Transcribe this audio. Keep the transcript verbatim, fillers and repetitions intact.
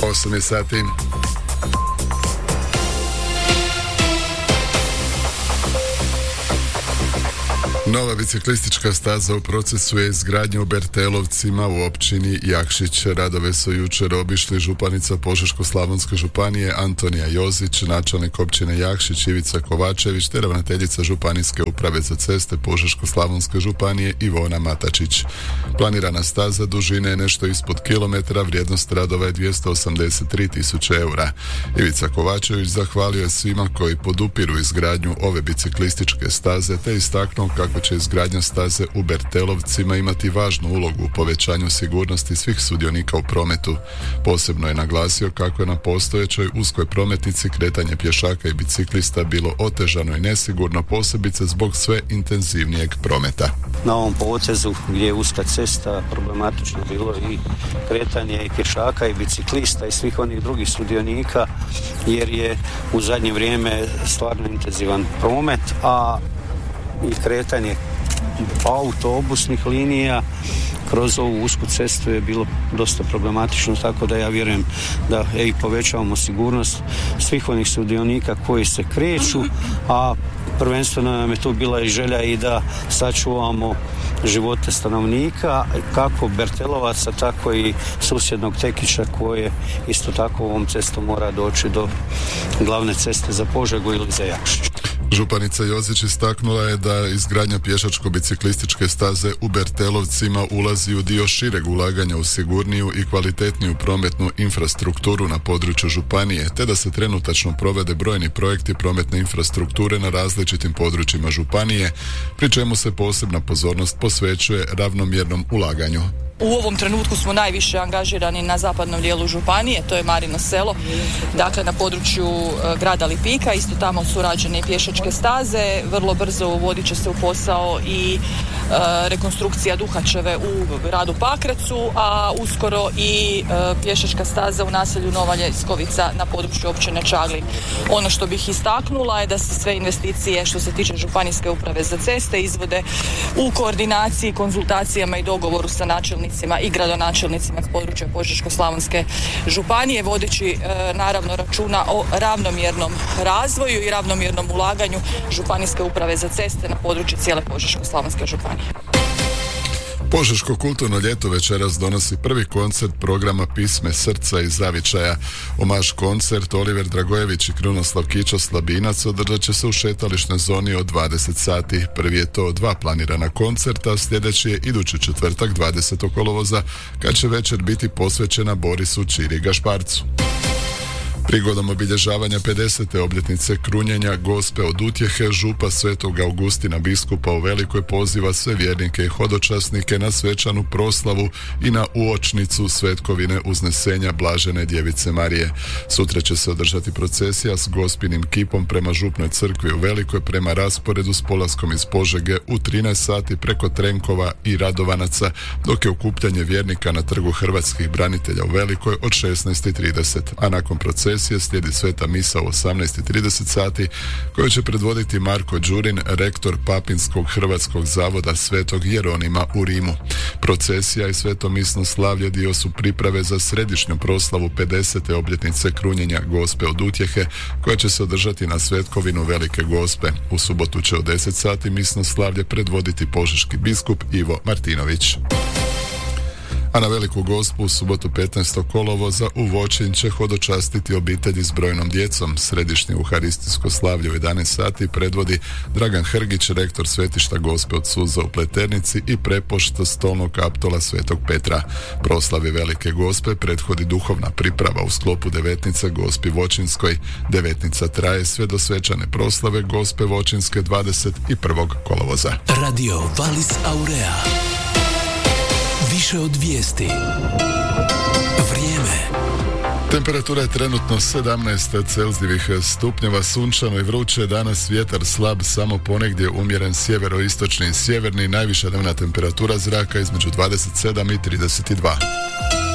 osam je sati. Nova biciklistička staza u procesu je izgradnje u Bertelovcima u općini Jakšić. Radove su jučer obišli županica Požeško-slavonske županije Antonija Jozić, načelnik općine Jakšić Ivica Kovačević te ravnateljica Županijske uprave za ceste Požeško-slavonske županije Ivona Matačić. Planirana staza dužine je nešto ispod kilometra, vrijednost radova je dvjesto osamdeset tri tisuće eura. Ivica Kovačević zahvalio je svima koji podupiru izgradnju ove biciklističke staze te istaknuo kako će izgradnja staze u Bertelovcima imati važnu ulogu u povećanju sigurnosti svih sudionika u prometu. Posebno je naglasio kako je na postojećoj uskoj prometnici kretanje pješaka i biciklista bilo otežano i nesigurno, posebice zbog sve intenzivnijeg prometa. Na ovom potezu gdje je uska cesta problematično bilo i kretanje i pješaka i biciklista i svih onih drugih sudionika, jer je u zadnje vrijeme stvarno intenzivan promet, a i kretanje autobusnih linija kroz ovu usku cestu je bilo dosta problematično, tako da ja vjerujem da i povećavamo sigurnost svih onih sudionika koji se kreću, a prvenstveno nam je tu bila i želja i da sačuvamo živote stanovnika, kako Bertelovaca, tako i susjednog Tekića, koje isto tako ovom cestom mora doći do glavne ceste za Požegu ili za Jakšić. Županica Jozić istaknula je da izgradnja pješačko-biciklističke staze u Bertelovcima ulazi u dio šireg ulaganja u sigurniju i kvalitetniju prometnu infrastrukturu na području županije, te da se trenutačno provede brojni projekti prometne infrastrukture na različitim područjima županije, pri čemu se posebna pozornost posvećuje ravnomjernom ulaganju. U ovom trenutku smo najviše angažirani na zapadnom dijelu županije, to je Marino selo, dakle na području e, grada Lipika, isto tamo su rađene pješačke staze, vrlo brzo uvodit će se u posao i e, rekonstrukcija Duhačeve u gradu Pakracu, a uskoro i e, pješačka staza u naselju Nova Ljeskovica na području općine Čaglin. Ono što bih istaknula je da se sve investicije što se tiče Županijske uprave za ceste izvode u koordinaciji, konzultacijama i dogovoru sa načelnicima i gradonačelnicima područja Požeško-slavonske županije, vodeći e, naravno računa o ravnomjernom razvoju i ravnomjernom ulaganju Županijske uprave za ceste na području cijele Požeško-slavonske županije. Požeško kulturno ljeto večeras donosi prvi koncert programa Pisme srca i zavičaja. Omaž koncert Oliver Dragojević i Krunoslav Kičo Slabinac održat će se u šetališnoj zoni od dvadeset sati. Prvi je to dva planirana koncerta, sljedeći je idući četvrtak dvadesetog kolovoza, kad će večer biti posvećena Borisu Čiri Gašparcu. Prigodom obilježavanja pedesete obljetnice krunjenja Gospe od utjehe, župa Svetog Augustina biskupa u Velikoj poziva sve vjernike i hodočasnike na svečanu proslavu i na uočnicu svetkovine uznesenja Blažene djevice Marije. Sutra će se održati procesija s Gospinim kipom prema župnoj crkvi u Velikoj prema rasporedu s polaskom iz Požege u trinaest sati preko Trenkova i Radovanaca, dok je okupljanje vjernika na trgu hrvatskih branitelja u Velikoj od šesnaest i trideset, a nakon procesije slijedi sveta misa u osamnaest i trideset sati koju će predvoditi Marko Đurin, rektor Papinskog hrvatskog zavoda Svetog Jeronima u Rimu. Procesija i sveto misno slavlje dio su priprave za središnju proslavu pedesete obljetnice krunjenja Gospe od utjehe koja će se održati na Svetkovinu Velike Gospe. U subotu će u deset sati misno slavlje predvoditi požeški biskup Ivo Martinović. A na Veliku Gospu u subotu petnaestog kolovoza u Voćin će hodočastiti obitelji s brojnom djecom. Središnje euharistijsko slavlje u jedanaest sati predvodi Dragan Hrgić, rektor svetišta Gospe od suza u Pleternici i prepošta stolnog kaptola Svetog Petra. Proslavi Velike Gospe prethodi duhovna priprava u sklopu devetnice Gospi Voćinskoj. Devetnica traje sve do svečane proslave Gospe Voćinske dvadeset prvog kolovoza. Radio Valis Aurea. Više od vijesti. Vrijeme. Temperatura je trenutno sedamnaest celzijevih stupnjeva, sunčano i vruće, danas vjetar slab, samo ponegdje umjeren sjeveroistočni i sjeverni, najviša dnevna temperatura zraka između dvadeset sedam i trideset dva.